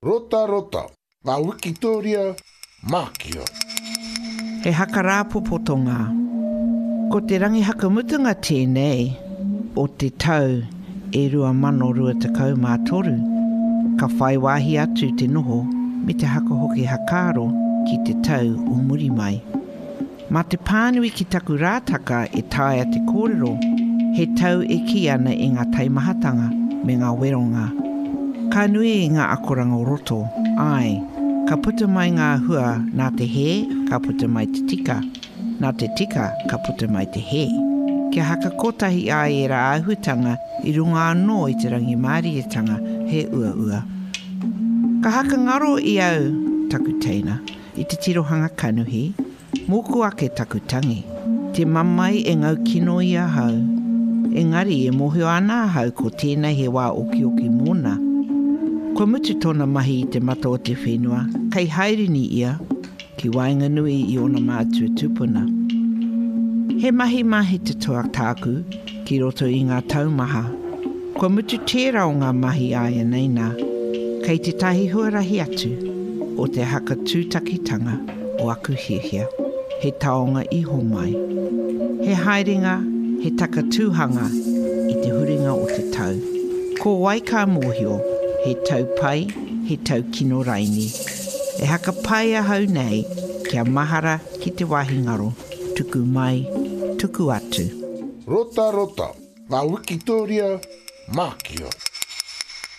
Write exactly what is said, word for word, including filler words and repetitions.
Rota rota, ngā Wikitoria, Mākia. He haka rāpopotonga. Ko te rangi hakamutunga tēnei, o te tau e rua mano rua tekau mā toru, ka whai wāhi atu te noho me te haka hoki hakaro ki te tau o muri mai. Mā te pānui ki taku rātaka e tae a te kōrero, he tau e ki ana i ngā taimahatanga me ngā weronga. Ka nui i ngā akoranga roto, ai, ka puta mai ngā hua nā te he, ka puta mai te tika, nā te tika, ka puta mai te he. Kia haka kotahi ai e rā āhutanga i runga anō i te rangi mārietanga he ua ua. Ka haka ngaro i au taku teina i te tirohanga kanuhi, moku ake taku tangi. Te mamai e ngau kino i a hau. Engari e mohio ana hau ko tēnei he wā oki oki mōna. Ko mutu tōna mahi i te mata o te whenua, kei hairini ia, ki wainga nui i ona mātua tupuna. He mahi mahi te toa tāku, ki roto i ngā taumaha. Ko mutu tērā o ngā mahi aia neina, kei te tahi huarahi atu, o te haka tūtakitanga o aku hiahia. He taonga iho mai. He haerenga, he taka tūhanga i te huringa o te tau. Ko waika mōhio, he tau pai, he tau kino raini. E haka pai a hau nei, kia mahara ki te wahi ngaro, tuku mai, tuku atu. Rota rota, ngā Wikitoria, Mākia.